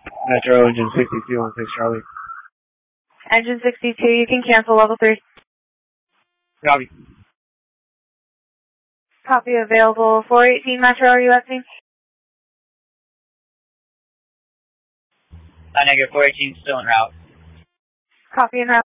Metro engine 62 on 6 Charlie. Engine 62, you can cancel level 3. Copy. Copy available 418 Metro, are you at me? Negative 418 still en route. Copy and route.